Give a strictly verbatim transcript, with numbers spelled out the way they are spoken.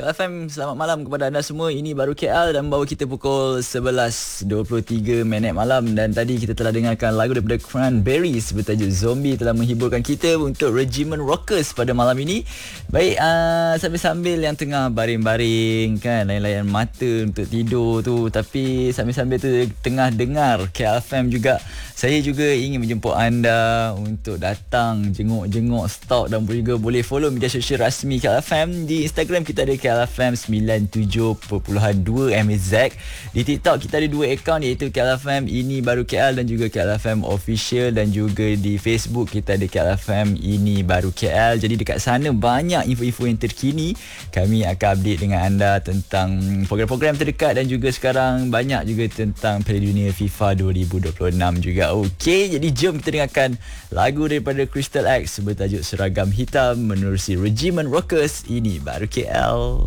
K L F M, selamat malam kepada anda semua. Ini baru K L dan bawa kita pukul sebelas dua puluh tiga minit malam. Dan tadi kita telah dengarkan lagu daripada Cranberries bertajuk Zombie telah menghiburkan kita untuk Regimen Rockers pada malam ini. Baik, uh, sambil-sambil yang tengah baring-baring kan, layan-layan mata untuk tidur tu, tapi sambil-sambil tu tengah dengar K L F M juga, saya juga ingin menjemput anda untuk datang jenguk-jenguk stok dan juga boleh follow media sosial rasmi K L F M. Di Instagram kita ada K L F M sembilan tujuh perpuluhan dua M Z. Di TikTok kita ada dua akaun, iaitu K L F M Ini Baru K L dan juga K L F M Official, dan juga di Facebook kita ada K L F M Ini Baru K L. Jadi dekat sana banyak info-info yang terkini. Kami akan update dengan anda tentang program-program terdekat dan juga sekarang banyak juga tentang Piala Dunia FIFA dua ribu dua puluh enam juga. Okey, jadi jom kita dengarkan lagu daripada Crystal X bertajuk Seragam Hitam menerusi Regimen Rockers. Ini Baru K L.